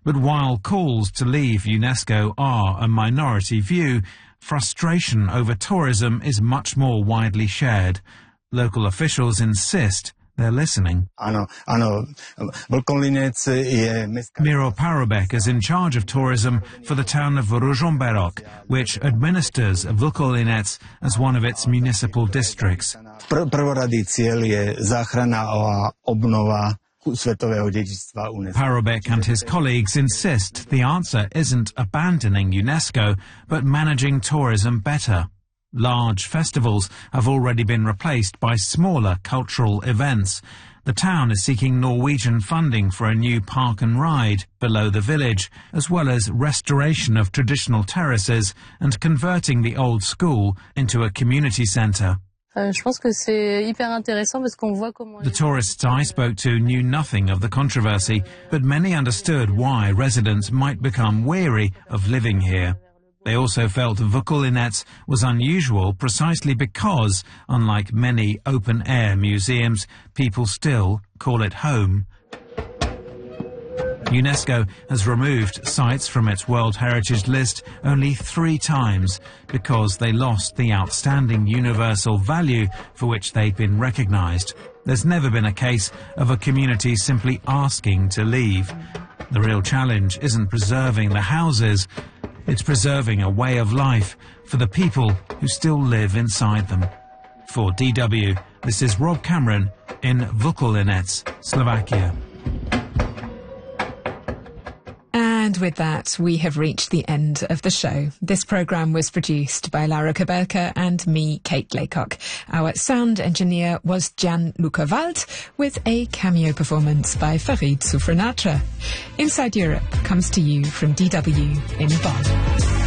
But while calls to leave UNESCO are a minority view, frustration over tourism is much more widely shared. Local officials insist they're listening. Miro Parubek is in charge of tourism for the town of Ružomberok, which administers Vlkolínec as one of its municipal districts. Prvoradý cieľ je záchrana a obnova svetového dedičstva UNESCO. Parubek and his colleagues insist the answer isn't abandoning UNESCO, but managing tourism better. Large festivals have already been replaced by smaller cultural events. The town is seeking Norwegian funding for a new park and ride below the village, as well as restoration of traditional terraces and converting the old school into a community centre. The tourists I spoke to knew nothing of the controversy, but many understood why residents might become weary of living here. They also felt Vlkolínec was unusual precisely because, unlike many open-air museums, people still call it home. UNESCO has removed sites from its World Heritage List only 3 times because they lost the outstanding universal value for which they'd been recognised. There's never been a case of a community simply asking to leave. The real challenge isn't preserving the houses, it's preserving a way of life for the people who still live inside them. For DW, this is Rob Cameron in Vlkolínec, Slovakia. And with that, we have reached the end of the show. This programme was produced by Laura Kabelka and me, Kate Laycock. Our sound engineer was Gianluca Wald, with a cameo performance by Farid Soufrenatra. Inside Europe comes to you from DW in Bonn.